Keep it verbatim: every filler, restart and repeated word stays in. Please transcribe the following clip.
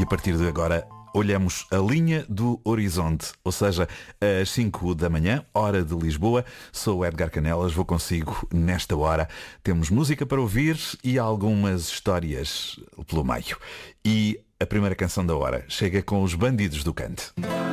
E a partir de agora olhamos a linha do horizonte, ou seja, às cinco da manhã, hora de Lisboa. Sou o Edgar Canelas, vou consigo nesta hora. Temos música para ouvir e algumas histórias pelo meio. E a primeira canção da hora chega com os Bandidos do Cante.